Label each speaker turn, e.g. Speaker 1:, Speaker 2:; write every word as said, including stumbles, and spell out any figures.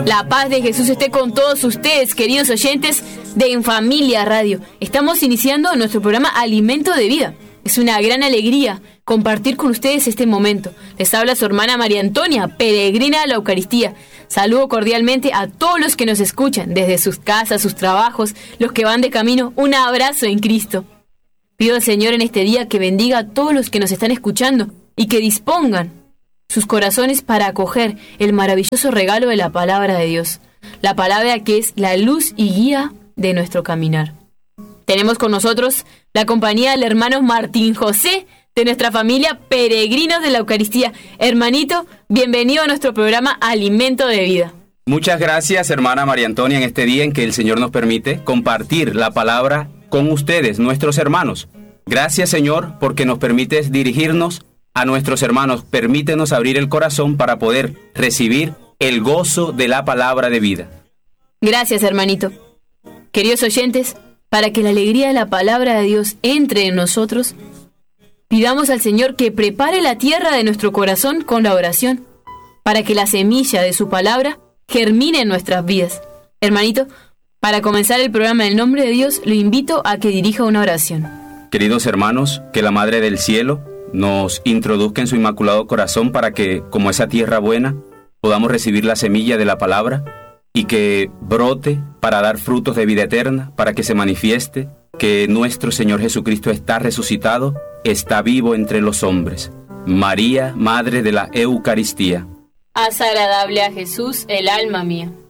Speaker 1: La paz de Jesús esté con todos ustedes, queridos oyentes de En Familia Radio. Estamos iniciando nuestro programa Alimento de Vida. Es una gran alegría compartir con ustedes este momento. Les habla su hermana María Antonia, peregrina a la Eucaristía. Saludo cordialmente a todos los que nos escuchan, desde sus casas, sus trabajos, los que van de camino. Un abrazo en Cristo. Pido al Señor en este día que bendiga a todos los que nos están escuchando y que dispongan sus corazones para acoger el maravilloso regalo de la palabra de Dios, la palabra que es la luz y guía de nuestro caminar. Tenemos con nosotros la compañía del hermano Martín José, de nuestra familia Peregrinos de la Eucaristía. Hermanito, bienvenido a nuestro programa Alimento de Vida.
Speaker 2: Muchas gracias, hermana María Antonia, en este día en que el Señor nos permite compartir la palabra con ustedes, nuestros hermanos. Gracias, Señor, porque nos permites dirigirnos a nuestros hermanos. Permítenos abrir el corazón para poder recibir el gozo de la palabra de vida.
Speaker 1: Gracias, hermanito. Queridos oyentes, para que la alegría de la palabra de Dios entre en nosotros, pidamos al Señor que prepare la tierra de nuestro corazón con la oración, para que la semilla de su palabra germine en nuestras vidas. Hermanito, para comenzar el programa en el nombre de Dios, lo invito a que dirija una oración.
Speaker 2: Queridos hermanos, que la Madre del Cielo nos introduzca en su inmaculado corazón para que, como esa tierra buena, podamos recibir la semilla de la palabra y que brote para dar frutos de vida eterna, para que se manifieste que nuestro Señor Jesucristo está resucitado, está vivo entre los hombres. María, Madre de la Eucaristía.
Speaker 1: Haz agradable a Jesús el alma mía.